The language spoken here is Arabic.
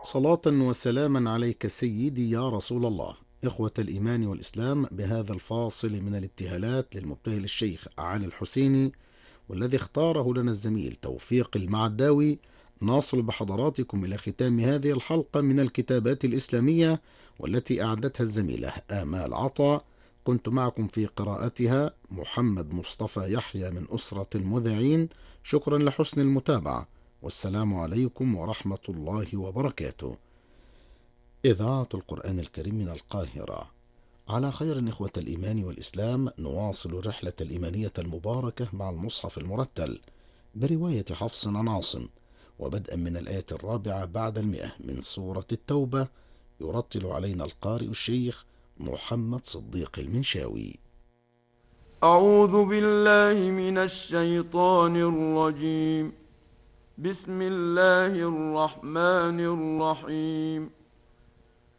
صلاة وسلاما عليك سيدي يا رسول الله. إخوة الإيمان والإسلام، بهذا الفاصل من الابتهالات للمبتهل الشيخ علي الحسيني، والذي اختاره لنا الزميل توفيق المعداوي، نصل بحضراتكم إلى ختام هذه الحلقة من الكتابات الإسلامية، والتي أعدتها الزميلة آمال عطا. كنت معكم في قراءتها محمد مصطفى يحيى من أسرة المذيعين. شكرا لحسن المتابعة، والسلام عليكم ورحمة الله وبركاته. إذاعة القرآن الكريم من القاهرة. على خير إخوة الإيمان والإسلام، نواصل الرحلة الإيمانية المباركة مع المصحف المرتل برواية حفص عن عاصم، وبدءا من الآية 4 بعد 100 من سورة التوبة. يرتل علينا القارئ الشيخ محمد صديق المنشاوي. أعوذ بالله من الشيطان الرجيم. بسم الله الرحمن الرحيم.